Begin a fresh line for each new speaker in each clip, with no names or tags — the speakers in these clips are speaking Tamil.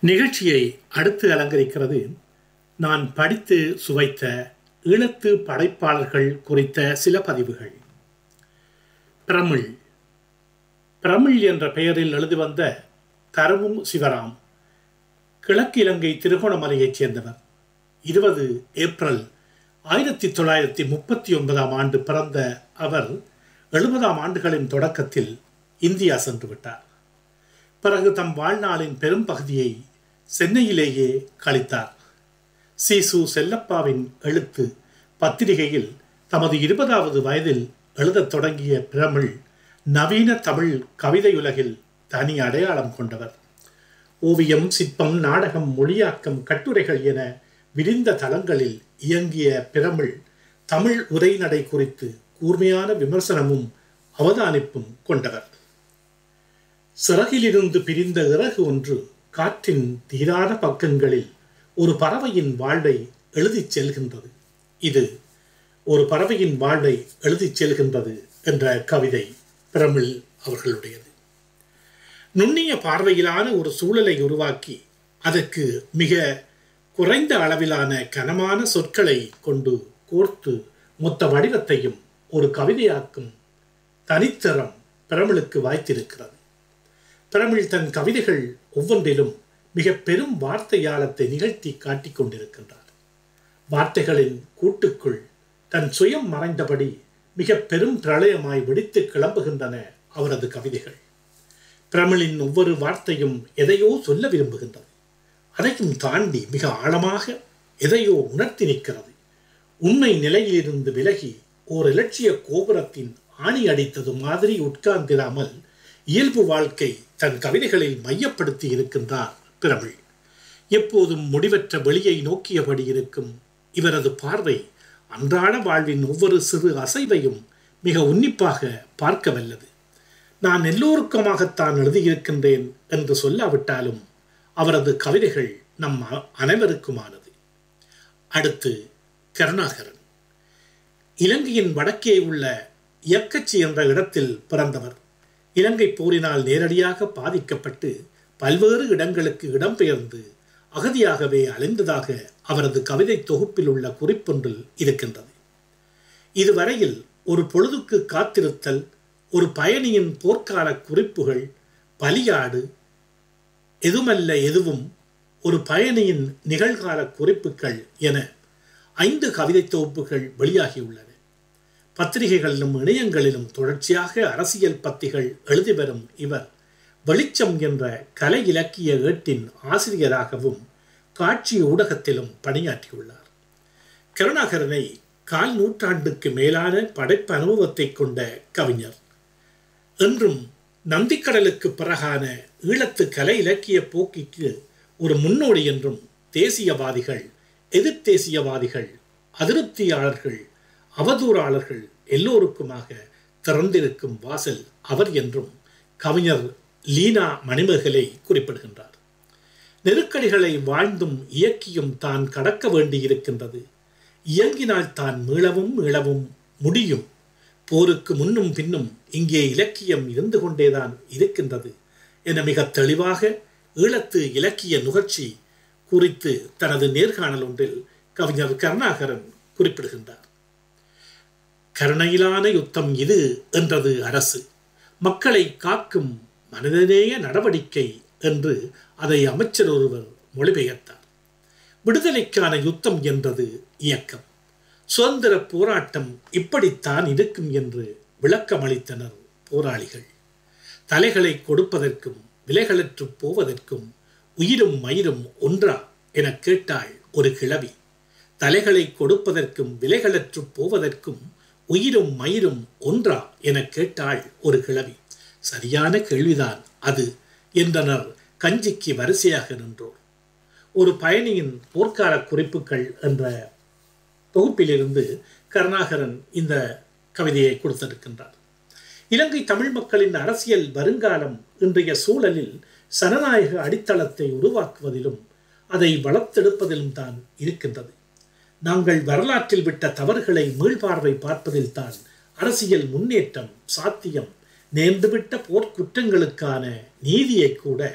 நிகழ்ச்சியை அடுத்து அலங்கரிக்கிறது நான் படித்து சுவைத்த ஈழத்து படைப்பாளர்கள் குறித்த சில பதிவுகள். பிரமிழ் பிரமிழ் என்ற பெயரில் எழுதி வந்த தரவும் சிவராம் கிழக்கு இலங்கை திருகோணமலையைச் சேர்ந்தவர். 20 ஏப்ரல் 1939 பிறந்த அவர் 70 ஆண்டுகளின் தொடக்கத்தில் இந்தியா சென்று விட்டார். பிறகு தம் வாழ்நாளின் பெரும் பகுதியை சென்னையிலேயே கழித்தார். சீசு செல்லப்பாவின் எழுத்து பத்திரிகையில் தமது 20வது வயதில் எழுதத் தொடங்கிய பிரமிழ் நவீன தமிழ் கவிதையுலகில் தனி அடையாளம் கொண்டவர். ஓவியம், சிற்பம், நாடகம், மொழியாக்கம், கட்டுரைகள் என விரிந்த தளங்களில் இயங்கிய பிரமிழ் தமிழ் உரைநடை குறித்து கூர்மையான விமர்சனமும் அவதானிப்பும் கொண்டவர். சிறகிலிருந்து பிரிந்த இறகு ஒன்று காற்றின் தீராத பக்கங்களில் ஒரு பறவையின் வாழ்வை எழுதிச் செல்கின்றது. இது ஒரு பறவையின் வாழ்வை எழுதிச் செல்கின்றது என்ற கவிதை பிரமிழ் அவர்களுடையது. நுண்ணிய பார்வையிலான ஒரு சூழலை உருவாக்கி அதற்கு மிக குறைந்த அளவிலான கனமான சொற்களை கொண்டு கோர்த்து மொத்த வடிவத்தையும் ஒரு கவிதையாக்கும் தனித்தரம் பிரமிழுக்கு வாய்த்திருக்கிறது. பிரமிழ் தன் கவிதைகள் ஒவ்வொன்றிலும் மிக பெரும் வார்த்தையாளத்தை நிகழ்த்தி காட்டிக் கொண்டிருக்கின்றார். வார்த்தைகளின் கூட்டுக்குள் தன் சுயம் மறைந்தபடி மிக பெரும் பிரளயமாய் வெடித்து கிளம்புகின்றன அவரது கவிதைகள். பிரமிழின் ஒவ்வொரு வார்த்தையும் எதையோ சொல்ல விரும்புகின்றது. அதையும் தாண்டி மிக ஆழமாக எதையோ உணர்த்தி நிற்கிறது. உண்மை நிலையிலிருந்து விலகி ஓர் இலட்சிய கோபுரத்தின் ஆணி அடித்தது மாதிரி உட்கார்ந்திராமல் இயல்பு வாழ்க்கை தன் கவிதைகளில் மையப்படுத்தி இருக்கின்றார் பிரமிழ். எப்போதும் முடிவற்ற வெளியை நோக்கியபடி இருக்கும் இவரது பார்வை அன்றாட வாழ்வின் ஒவ்வொரு சிறு அசைவையும் மிக உன்னிப்பாக பார்க்க வல்லது. நான் எல்லோருக்குமாகத்தான் எழுதியிருக்கின்றேன் என்று சொல்லாவிட்டாலும் அவரது கவிதைகள் நம் அனைவருக்குமானது. அடுத்து கருணாகரன். இலங்கையின் வடக்கே உள்ள இயக்கச்சி என்ற இடத்தில் பிறந்தவர். இலங்கை போரினால் நேரடியாக பாதிக்கப்பட்டு பல்வேறு இடங்களுக்கு இடம்பெயர்ந்து அகதியாகவே அலைந்ததாக அவரது கவிதை தொகுப்பில் உள்ள குறிப்பொன்றில் இருக்கின்றது. இதுவரையில் ஒரு பொழுதுக்கு காத்திருத்தல், ஒரு பயணியின் போர்க்கால குறிப்புகள், பலியாடு, எதுமல்ல எதுவும், ஒரு பயணியின் நிகழ்கால குறிப்புகள் என 5 கவிதை தொகுப்புகள் வெளியாகியுள்ளன. பத்திரிகைகளிலும் இணையங்களிலும் தொடர்ச்சியாக அரசியல் பத்திகள் எழுதி வரும் இவர் வெளிச்சம் என்ற கலை இலக்கிய ஏட்டின் ஆசிரியராகவும் காட்சி ஊடகத்திலும் பணியாற்றியுள்ளார். கருணாகரனை 1/4 நூற்றாண்டுக்கு மேலான படைப்பு அனுபவத்தை கொண்ட கவிஞர். என்றும் நந்திக்கடலுக்கு பிறகான ஈழத்து கலை இலக்கிய போக்கிற்கு ஒரு முன்னோடி என்றும் தேசியவாதிகள், எதிர்த்தேசியவாதிகள், அதிருப்தியாளர்கள், அவதூறாளர்கள் எல்லோருக்குமாக திறந்திருக்கும் வாசல் அவர் என்றும் கவிஞர் லீனா மணிமேகலை குறிப்பிடுகின்றார். நெருக்கடிகளை வாழ்ந்தும் இயக்கியும் தான் கடக்க வேண்டியிருக்கின்றது. இயங்கினால் தான் மீளவும் முடியும். போருக்கு முன்னும் பின்னும் இங்கே இலக்கியம் இருந்து கொண்டேதான் இருக்கின்றது என மிக தெளிவாக ஈழத்து இலக்கிய நுகர்ச்சி குறித்து தனது நேர்காணல் ஒன்றில் கவிஞர் கருணாகரன் குறிப்பிடுகின்றார். கருணையிலான யுத்தம் இது என்றது அரசு. மக்களை காக்கும் மனிதநேய நடவடிக்கை என்று அதை அமைச்சர் ஒருவர் மொழிபெயர்த்தார். விடுதலைக்கான யுத்தம் என்றது இயக்கம். சுதந்திர போராட்டம் இப்படித்தான் இருக்கும் என்று விளக்கமளித்தனர் போராளிகள். தலைகளை கொடுப்பதற்கும் விலைகளற்று போவதற்கும் உயிரும் மயிரும் ஒன்றா என கேட்டாள் ஒரு கிழவி. தலைகளை கொடுப்பதற்கும் விலைகளற்று போவதற்கும் உயிரும் மயிரும் ஒன்றா என கேட்டாள் ஒரு கிழவி. சரியான கேள்விதான் அது என்றனர் கஞ்சிக்கு வரிசையாக நின்றோர். ஒரு பயணியின் போர்க்கால குறிப்புகள் என்ற தொகுப்பிலிருந்து கருணாகரன் இந்த கவிதையை கொடுத்திருக்கின்றார். இலங்கை தமிழ் மக்களின் அரசியல் வருங்காலம் இன்றைய சூழலில் சனநாயக அடித்தளத்தை உருவாக்குவதிலும் அதை வளர்த்தெடுப்பதிலும் தான் இருக்கின்றது. நாங்கள் வரலாற்றில் விட்ட தவறுகளை மீள்பார்வை பார்ப்பதில் தான் அரசியல் முன்னேற்றம் சாத்தியம். நேர்ந்துவிட்ட போர்க்குற்றங்களுக்கான நீதியை கூட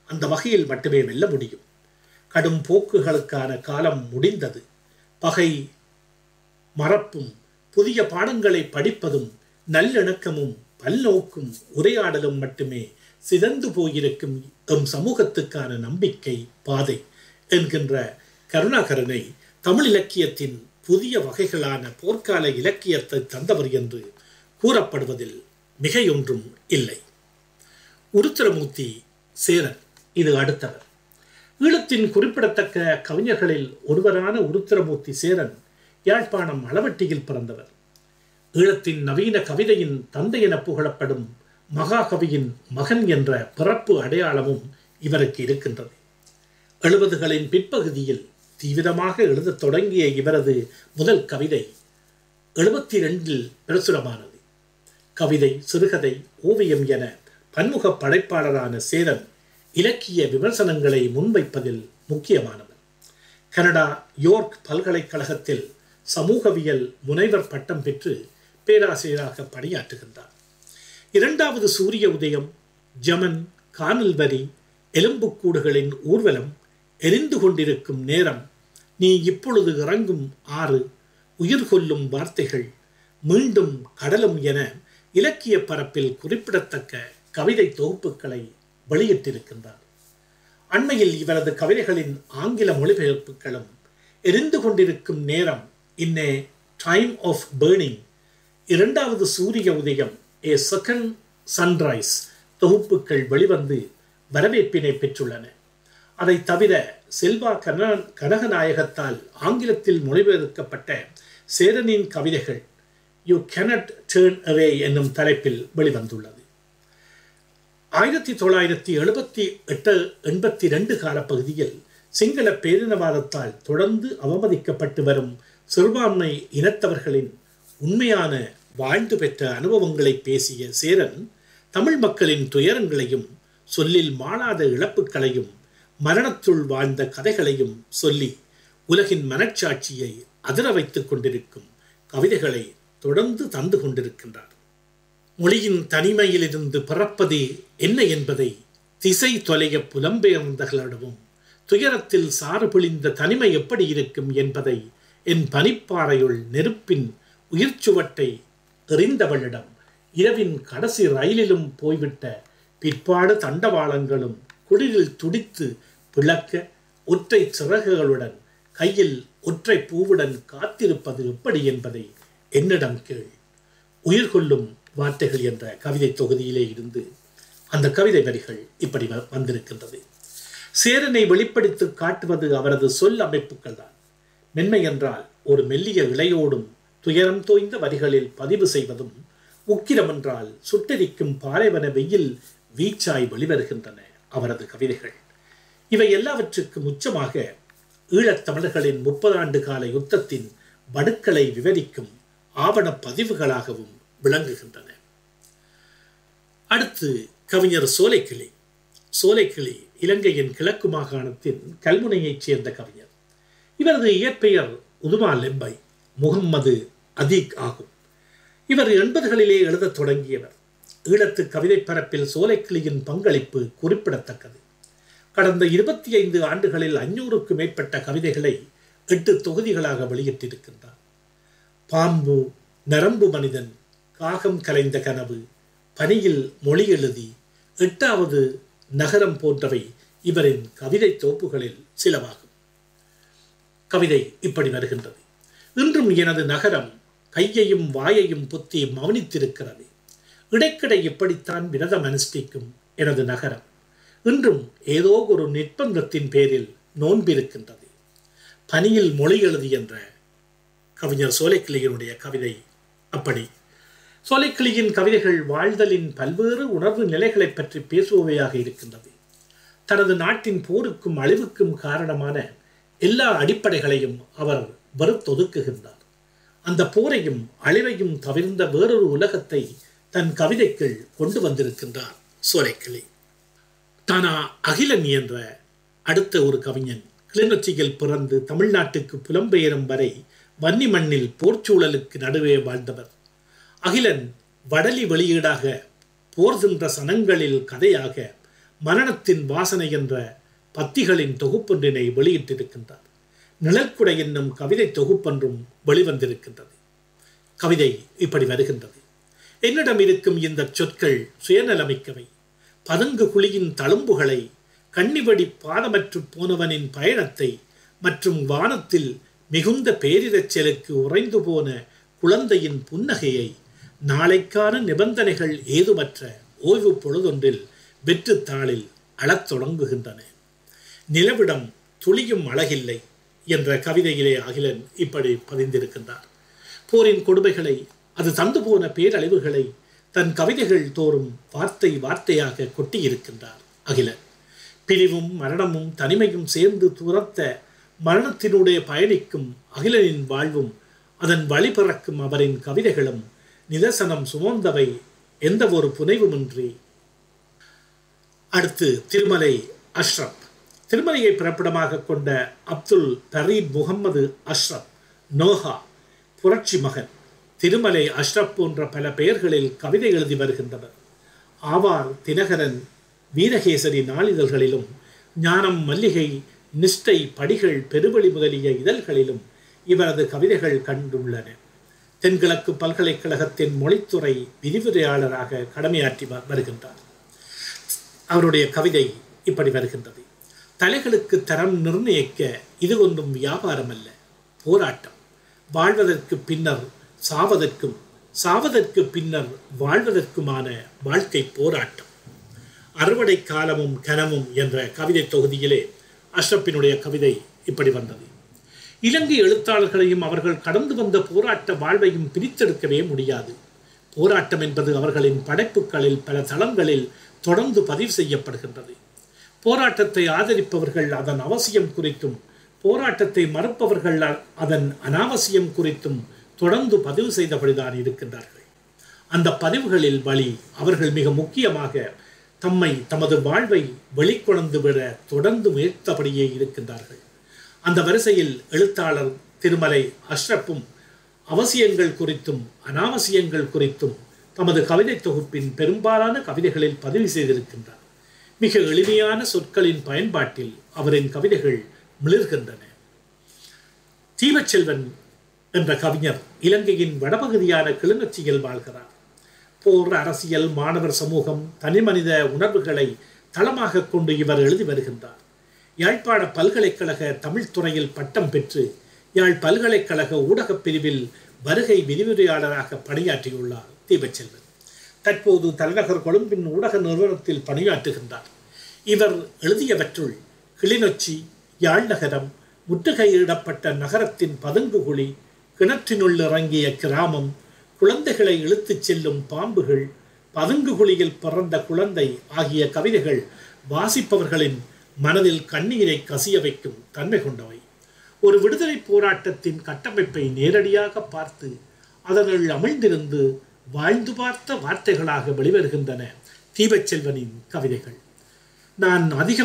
அந்த வகையில் மட்டுமே வெல்ல முடியும். கடும் போக்குகளுக்கான காலம் முடிந்தது. பகை மறப்பும் புதிய பாடங்களை படிப்பதும் நல்லிணக்கமும் பல்நோக்கும் உரையாடலும் மட்டுமே சிதைந்து போயிருக்கும் எம் சமூகத்துக்கான நம்பிக்கை பாதை என்கின்ற கருணாகரனை தமிழ் இலக்கியத்தின் புதிய வகைகளான போர்க்கால இலக்கியத்தை தந்தவர் என்று கூறப்படுவதில் மிகையொன்றும் இல்லை. உருத்திரமூர்த்தி சேரன் இது அடுத்தவர். ஈழத்தின் குறிப்பிடத்தக்க கவிஞர்களில் ஒருவரான உருத்திரமூர்த்தி சேரன் யாழ்ப்பாணம் அளவட்டியில் பிறந்தவர். ஈழத்தின் நவீன கவிதையின் தந்தை என புகழப்படும் மகாகவியின் மகன் என்ற பிறப்பு அடையாளமும் இவருக்கு இருக்கின்றது. 70களின் பிற்பகுதியில் தீவிரமாக எழுதத் தொடங்கிய இவரது முதல் கவிதை 72 பிரசுரமானது. கவிதை, சிறுகதை, ஓவியம் என பன்முக படைப்பாளரான சேரன் இலக்கிய விமர்சனங்களை முன்வைப்பதில் முக்கியமானவர். கனடா யோர்க் பல்கலைக்கழகத்தில் சமூகவியல் முனைவர் பட்டம் பெற்று பேராசிரியராக பணியாற்றுகின்றார். இரண்டாவது சூரிய உதயம், ஜமன், கானல் வரி, எலும்புக்கூடுகளின் ஊர்வலம், எரிந்து கொண்டிருக்கும் நேரம், நீ இப்பொழுது இறங்கும் ஆறு, உயிர் கொல்லும் வார்த்தைகள், மீண்டும் கடலும் என இலக்கிய பரப்பில் குறிப்பிடத்தக்க கவிதை தொகுப்புகளை வெளியிட்டிருக்கின்றார். அண்மையில் இவரது கவிதைகளின் ஆங்கில மொழிபெயர்ப்புகளும் எரிந்து கொண்டிருக்கும் நேரம், இன் ஏ டைம் ஆஃப் பேர்னிங், இரண்டாவது சூரிய உதயம், ஏ செகண்ட் சன்ரைஸ் தொகுப்புகள் வெளிவந்து வரவேற்பினை பெற்றுள்ளன. அதை தவிர செல்வா கனகநாயகத்தால் ஆங்கிலத்தில் மொழிபெயர்க்கப்பட்ட சேரனின் கவிதைகள் யூ கேனட் டேர்ன் அவே என்னும் தலைப்பில் வெளிவந்துள்ளது. 1978-82 காலப்பகுதியில் சிங்கள பேரினவாதத்தால் தொடர்ந்து அவமதிக்கப்பட்டு வரும் சிறுபான்மை இனத்தவர்களின் உண்மையான வாழ்ந்து பெற்ற அனுபவங்களை பேசிய சேரன் தமிழ் மக்களின் துயரங்களையும் சொல்லில் மாளாத இழப்புகளையும் மரணத்துள் வாழ்ந்த கதைகளையும் சொல்லி உலகின் மனச்சாட்சியை அதிர வைத்துக் கொண்டிருக்கும் கவிதைகளை தொடர்ந்து தந்து கொண்டிருக்கின்றார். மொழியின் தனிமையிலிருந்து பிறப்பது என்ன என்பதை திசை தொலைய புலம்பெயர்ந்தகளிடமும் துயரத்தில் சாறு பிழிந்த தனிமை எப்படி இருக்கும் என்பதை என் பனிப்பாறையுள் நெருப்பின் உயிர்ச்சுவட்டை எறிந்தவளிடம் இரவின் கடைசி ரயிலிலும் போய்விட்ட பிற்பாடு தண்டவாளங்களும் குளிரில் துடித்து பிளக்க ஒற்றை சிறகுகளுடன் கையில் ஒற்றை பூவுடன் காத்திருப்பது எப்படி என்பதை என்னிடம் கேள். உயிர் கொள்ளும் வார்த்தைகள் என்ற கவிதை தொகுதியிலே இருந்து அந்த கவிதை வரிகள் இப்படி வந்திருக்கின்றது. சேரனை வெளிப்படுத்தி காட்டுவது அவரது சொல் அமைப்புகள் தான். மென்மை என்றால் ஒரு மெல்லிய இலையோடும் துயரம் தோய்ந்த வரிகளில் பதிவு செய்வதும், உக்கிரம் என்றால் சுட்டெரிக்கும் பாலைவன வெயில் வீச்சாய் வெளிவருகின்றன அவரது கவிதைகள். இவை எல்லாவற்றுக்கும் உச்சமாக ஈழத் தமிழர்களின் 30 ஆண்டு கால யுத்தத்தின் வடுக்களை விவரிக்கும் ஆவண பதிவுகளாகவும் விளங்குகின்றன. அடுத்து கவிஞர் சோலைக்கிளி. சோலைக்கிளி இலங்கையின் கிழக்கு மாகாணத்தின் கல்முனையைச் சேர்ந்த கவிஞர். இவரது இயற்பெயர் உதுமா லெம்பை முகம்மது அதீக் ஆகும். இவர் 80களிலே எழுதத் தொடங்கியவர். ஈழத்து கவிதை பரப்பில் சோலைக்கிளியின் பங்களிப்பு குறிப்பிடத்தக்கது. கடந்த 25 ஆண்டுகளில் 500க்கும் மேற்பட்ட கவிதைகளை 8 தொகுதிகளாக வெளியிட்டிருக்கின்றார். பாம்பு, நரம்பு மனிதன், காகம் கலைந்த கனவு, பனியில் மொழி எழுதி, 8வது நகரம் போன்றவை இவரின் கவிதை தொகுப்புகளில் சிலவாகும். கவிதை இப்படி வருகின்றது. இன்றும் எனது நகரம் கையையும் வாயையும் புத்தி மௌனித்திருக்கிறது. இடைக்கிடை இப்படித்தான் விரதம் அனுஷ்டிக்கும் எனது நகரம். இன்றும் ஏதோ ஒரு நிர்பந்தத்தின் பேரில் நோன்பிருக்கின்றது. பனியில் மொழி எழுதி என்ற கவிஞர் சோலைக்கிளியினுடைய கவிதை அப்படி. சோலைக்கிளியின் கவிதைகள் வாழ்தலின் பல்வேறு உணர்வு நிலைகளை பற்றி பேசுபவையாக இருக்கின்றது. தனது நாட்டின் போருக்கும் அழிவுக்கும் காரணமான எல்லா அடிப்படைகளையும் அவர் வெறுத்தொதுக்குகின்றார். அந்த போரையும் அழிவையும் தவிர்ந்த வேறொரு உலகத்தை தன் கவிதைக்குள் கொண்டு வந்திருக்கின்றார் சோலைக்கிளி. தானா அகிலன் என்ற அடுத்த ஒரு கவிஞன் கிளிநொச்சியில் பிறந்து தமிழ்நாட்டுக்கு புலம்பெயரும் வரை வன்னி மண்ணில் போர்ச்சூழலுக்கு நடுவே வாழ்ந்தவர். அகிலன் வடலி வெளியீடாக போர் தின்ற சனங்களில் கதையாக மரணத்தின் வாசனை என்ற பத்திகளின் தொகுப்பொன்றினை வெளியிட்டிருக்கின்றார். நிழற்குடை என்னும் கவிதை தொகுப்பொன்றும் வெளிவந்திருக்கின்றது. கவிதை இப்படி வருகின்றது. என்னிடம் இருக்கும் இந்த சொற்கள் சுயநலமிக்கவை. பதுங்கு குழியின் தழும்புகளை, கண்ணிவடி பாதமற்று போனவனின் பயணத்தை மற்றும் வானத்தில் மிகுந்த பேரிரைச்சலுக்கு உறைந்து போன குழந்தையின் புன்னகையை, நாளைக்கான நிபந்தனைகள் ஏதுமற்ற ஓய்வு பொழுதொன்றில் வெற்றுத்தாளில் அழத் தொடங்குகின்றன. நிலவிடம் துளியும் அழகில்லை என்ற கவிதையிலே அகிலன் இப்படி பதிந்திருக்கின்றார். போரின் கொடுமைகளை, அது தந்து போன பேரழிவுகளை தன் கவிதைகள் தோறும் வார்த்தை வார்த்தையாக கொட்டியிருக்கின்றார் அகிலன். பிரிவும் மரணமும் தனிமையும் சேர்ந்து துரத்த மரணத்தினுடைய பயணிக்கும் அகிலனின் வாழ்வும் அதன் வழிபிறக்கும் அவரின் கவிதைகளும் நிதர்சனம் சுமந்தவை, எந்த ஒரு புனைவுமின்றி. அடுத்து திருமலை அஷ்ரப். திருமலையை பிறப்பிடமாக கொண்ட அப்துல் பரீத் முகமது அஷ்ரப் நோஹா புரட்சி மகன். திருமலை அஷ்ரப் போன்ற பல பெயர்களில் கவிதை எழுதி வருகின்றனர். ஆவார், தினகரன், வீரகேசரி நாளிதழ்களிலும், ஞானம், மல்லிகை, நிஷ்டை, படிகள், பெருவழி முதலிய இதழ்களிலும் இவரது கவிதைகள் கண்டுள்ளன. தென்கிழக்கு பல்கலைக்கழகத்தின் மொழித்துறை விரிவுரையாளராக கடமையாற்றி வருகின்றார். அவருடைய கவிதை இப்படி வருகின்றது. தலைகளுக்கு தரம் நிர்ணயிக்க இது ஒன்றும் வியாபாரம் அல்ல, போராட்டம். வாழ்வதற்கு பின்னர் சாவதற்கும், சாவதற்கு பின்னர் வாழ்வதற்குமான வாழ்க்கை போராட்டம். அறுவடை காலமும் கனமும் என்ற கவிதை தொகுதியிலே அஷ்ரப்பினுடைய கவிதை இப்படி வந்தது. இலங்கை எழுத்தாளர்களையும் அவர்கள் கடந்து வந்த போராட்ட வாழ்வையும் பிரித்தெடுக்கவே முடியாது. போராட்டம் என்பது அவர்களின் படைப்புகளில் பல தளங்களில் தொடர்ந்து பதிவு செய்யப்படுகின்றது. போராட்டத்தை ஆதரிப்பவர்கள் அதன் அவசியம் குறித்தும், போராட்டத்தை மறுப்பவர்கள் அதன் அனாவசியம் குறித்தும் தொடர்ந்து பதிவு செய்தபடிதான் இருக்கின்றார்கள். அந்த பதிவுகளில் வழி அவர்கள் மிக முக்கியமாக தம்மை, தமது வாழ்வை வெளிக்கொணர்ந்து விட தொடர்ந்து முயற்சித்தபடியே இருக்கின்றார்கள். அந்த வரிசையில் எழுத்தாளர் திருமலை அஷ்ரப்பும் அவசியங்கள் குறித்தும் அனாவசியங்கள் குறித்தும் தமது கவிதை தொகுப்பின் பெரும்பாலான கவிதைகளில் பதிவு செய்திருக்கின்றார். மிக எளிமையான சொற்களின் பயன்பாட்டில் அவரின் கவிதைகள் மிளிர்கின்றன. தீபச்செல்வன் என்ற கவிஞர் இலங்கையின் வடபகுதியான கிளிநொச்சியில் வாழ்கிறார். போர், அரசியல், மாணவர் சமூகம், தனிமனித உணர்வுகளை தளமாக கொண்டு இவர் எழுதி வருகின்றார். யாழ்ப்பாண பல்கலைக்கழக தமிழ் துறையில் பட்டம் பெற்று யாழ் பல்கலைக்கழக ஊடகப் பிரிவில் வருகை விரிவுரையாளராக பணியாற்றியுள்ளார் தீபச்செல்வன். தற்போது தலைநகர் கொழும்பின் ஊடக நிறுவனத்தில் பணியாற்றுகின்றார். இவர் எழுதியவற்றுள் கிளிநொச்சி, யாழ் நகரம், முற்றுகையிடப்பட்ட நகரத்தின் பதுங்குகுழி, கிணற்றினுள் இறங்கிய கிராமம், குழந்தைகளை இழுத்துச் செல்லும் பாம்புகள், பதுங்குகுழியில் பிறந்த குழந்தை ஆகிய கவிதைகள் வாசிப்பவர்களின் மனதில் கண்ணீரை கசிய வைக்கும் தன்மை கொண்டவை. ஒரு விடுதலை போராட்டத்தின் கட்டமைப்பை நேரடியாக பார்த்து அதனுள் அமிழ்ந்திருந்து வாழ்ந்து பார்த்த வார்த்தைகளாக வெளிவருகின்றன தீபச்செல்வனின் கவிதைகள். நான்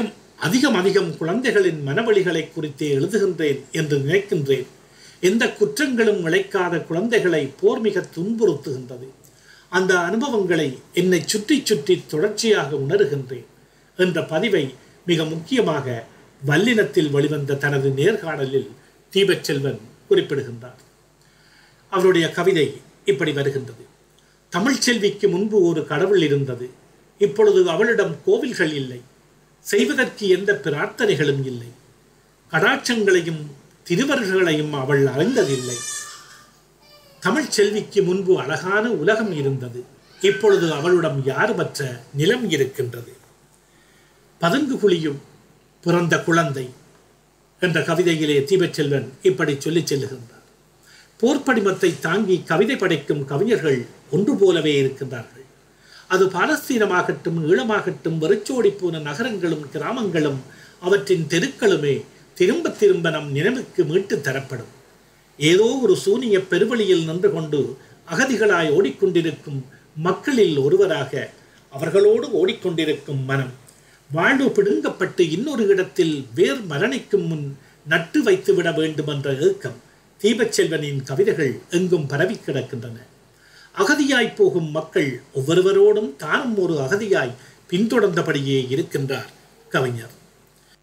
அதிகம் குழந்தைகளின் மனவழிகளை குறித்தே எழுதுகின்றேன் என்று நினைக்கின்றேன். எந்த குற்றங்களும் இழைக்காத குழந்தைகளை போர் மிக துன்புறுத்துகின்றது. அந்த அனுபவங்களை என்னை சுற்றி சுற்றி தொடர்ச்சியாக உணர்கின்றேன் என்ற பதிவை மிக முக்கியமாக வல்லினத்தில் வெளிவந்த தனது நேர்காணலில் தீபச்செல்வன் குறிப்பிடுகின்றார். அவருடைய கவிதை இப்படி வருகின்றது. தமிழ்ச்செல்விக்கு முன்பு ஒரு கடவுள் இருந்தது. இப்பொழுது அவளிடம் கோவில்கள் இல்லை. செய்வதற்கு எந்த பிரார்த்தனைகளும் இல்லை. கடாட்சங்களையும் திருவருள்களையும் அவள் அறிந்ததில்லை. தமிழ்ச்செல்விக்கு முன்பு அழகான உலகம் இருந்தது. இப்பொழுது அவளிடம் யாருமற்ற நிலம் இருக்கின்றது. பதுங்கு குழியும் பிறந்த குழந்தை என்ற கவிதையிலே தீபச்செல்வன் இப்படி சொல்லிச் செல்லுகின்றார். போர்ப்படிமத்தை தாங்கி கவிதை படைக்கும் கவிஞர்கள் ஒன்று போலவே இருக்கின்றார்கள். அது பாலஸ்தீனமாகட்டும், ஈழமாகட்டும், வெறிச்சோடி போன நகரங்களும் கிராமங்களும் அவற்றின் தெருக்களுமே திரும்ப திரும்ப நம் நினைவுக்கு மீட்டு தரப்படும். ஏதோ ஒரு சூனிய பெருவழியில் நின்று கொண்டு அகதிகளாய் ஓடிக்கொண்டிருக்கும் மக்களில் ஒருவராக அவர்களோடு ஓடிக்கொண்டிருக்கும் மனம் வாழ்வு பிடுங்கப்பட்டு இன்னொரு இடத்தில் வேர் மரணிக்கும் முன் நட்டு வைத்துவிட வேண்டும் என்ற ஏக்கம் தீபச்செல்வனின் கவிதைகள் எங்கும் பரவி கிடக்கின்றன. அகதியாய் போகும் மக்கள் ஒவ்வொருவரோடும் தானும் ஒரு அகதியாய் பின்தொடர்ந்தபடியே இருக்கின்றார் கவிஞர்.